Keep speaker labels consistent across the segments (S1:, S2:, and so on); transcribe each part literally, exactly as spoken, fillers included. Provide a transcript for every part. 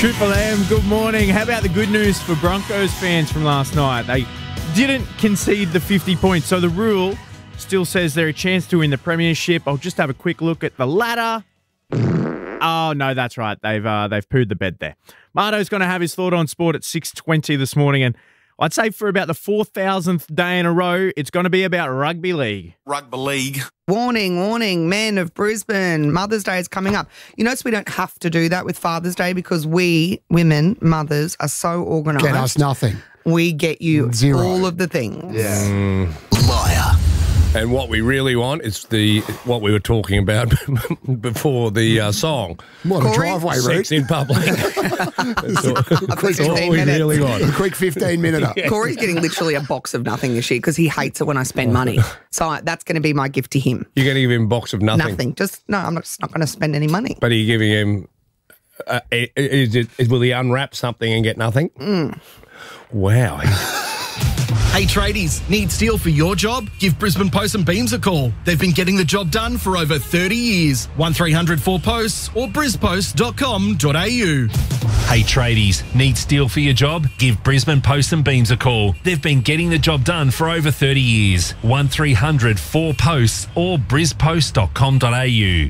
S1: Triple M, good morning. How about the good news for Broncos fans from last night? They didn't concede the fifty points, so the rule still says they're a chance to win the premiership. I'll just have a quick look at the ladder. Oh, no, that's right. They've uh, they've pooed the bed there. Marto's going to have his thought on sport at six twenty this morning, and I'd say for about the four thousandth day in a row, it's going to be about rugby league.
S2: Rugby league.
S3: Warning, warning, men of Brisbane, Mother's Day is coming up. You notice we don't have to do that with Father's Day because we, women, mothers, are so organised.
S4: Get us nothing.
S3: We get you
S4: Zero.
S3: all of the things.
S4: Yeah.
S2: Mm. Liar.
S5: And what we really want is the what we were talking about before the uh, song.
S4: What,
S3: Corey?
S4: a driveway route?
S5: Sex in public. That's all, that's all
S3: fifteen
S5: we
S3: minutes.
S5: really want.
S4: A quick fifteen minute.
S3: Corey's getting literally a box of nothing this year because he hates it when I spend money. So I, that's going to be my gift to him.
S5: You're going to give him a box of nothing.
S3: Nothing. Just, no, I'm not, just not going to spend any money.
S5: But are you giving him, uh, is it, is, will he unwrap something and get nothing?
S3: Mm.
S5: Wow.
S2: Hey tradies, need steel for your job? Give Brisbane Posts and Beams a call. They've been getting the job done for over thirty years. one three hundred four posts or bris post dot com dot a u.
S6: Hey tradies, need steel for your job? Give Brisbane Posts and Beams a call. They've been getting the job done for over thirty years. one three hundred four posts or bris post dot com dot a u.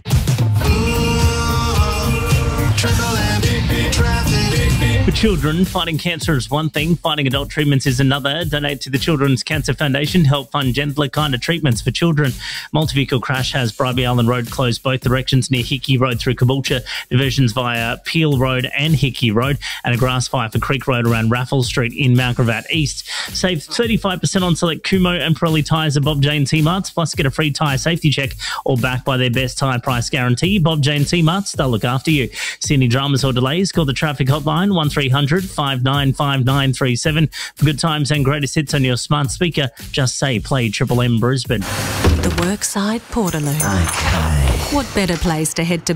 S7: For children, fighting cancer is one thing, fighting adult treatments is another. Donate to the Children's Cancer Foundation, help fund gentler kind of treatments for children. Multi-vehicle crash has Bribie Island Road closed both directions near Hickey Road through Caboolture, diversions via Peel Road and Hickey Road, and a grass fire for Creek Road around Raffles Street in Mount Gravatt East. Save thirty-five percent on select Kumo and Pirelli tyres at Bob Jane T-Marts, plus get a free tyre safety check or backed by their best tyre price guarantee. Bob Jane T-Marts, they'll look after you. See any dramas or delays, call the traffic hotline one three hundred five nine five nine three seven. For good times and greatest hits on your smart speaker, just say play Triple M Brisbane.
S8: The Workside Portaloo. Okay. What better place to head to